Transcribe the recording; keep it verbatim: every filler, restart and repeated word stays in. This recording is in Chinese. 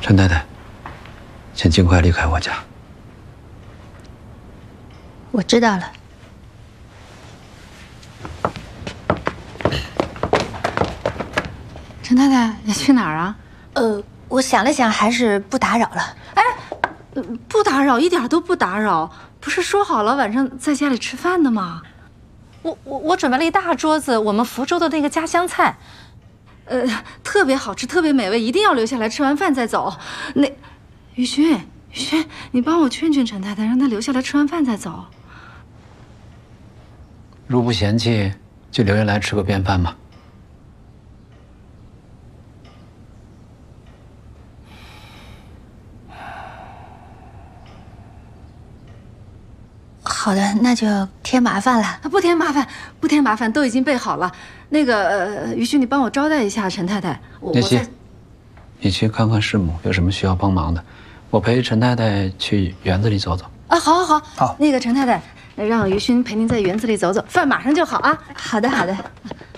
陈太太，请尽快离开我家。 我知道了。 陈太太，你去哪儿啊？ 呃，我想了想，还是不打扰了。 哎，不打扰，一点都不打扰。不是说好了晚上在家里吃饭的吗？ 我我我准备了一大桌子我们福州的那个家乡菜， 呃，特别好吃，特别美味，一定要留下来吃完饭再走。那，于勋，于勋，你帮我劝劝陈太太，让她留下来吃完饭再走。 如不嫌弃，就留下来吃个便饭吧。 好的，那就添麻烦了。 不添麻烦，不添麻烦，都已经备好了。那个，呃，于勋，你帮我招待一下陈太太。 叶希，你去看看师母有什么需要帮忙的，我陪陈太太去园子里走走。 啊，好，好，好， 好。 那个陈太太，让于勋陪您在园子里走走，饭马上就好啊。 好的，好的。